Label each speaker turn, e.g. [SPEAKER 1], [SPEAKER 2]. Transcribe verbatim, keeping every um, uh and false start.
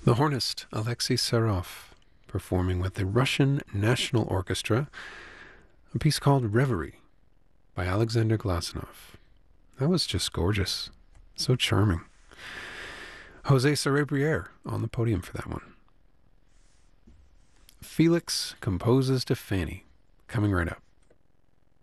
[SPEAKER 1] The hornist Alexei Sarov performing with the Russian National Orchestra a piece called Reverie by Alexander Glasunov. That was just gorgeous. So charming. Jose Cerebriere on the podium for that one. Felix composes to Fanny, coming right up.